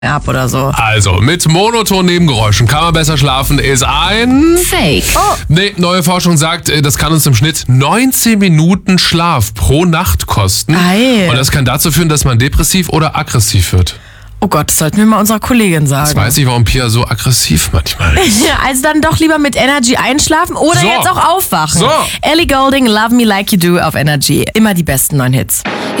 ab oder so. Also, mit monotonen Nebengeräuschen kann man besser schlafen, ist ein... Fake. Oh. Nee, neue Forschung sagt, das kann uns im Schnitt 19 Minuten Schlaf pro Nacht kosten. Ei. Und das kann dazu führen, dass man depressiv oder aggressiv wird. Oh Gott, das sollten wir mal unserer Kollegin sagen. Jetzt weiß ich, warum Pia so aggressiv manchmal ist. Ja, also dann doch lieber mit Energy einschlafen oder So. jetzt auch aufwachen. So. Ellie Goulding, Love Me Like You Do auf Energy. Immer die besten neuen Hits.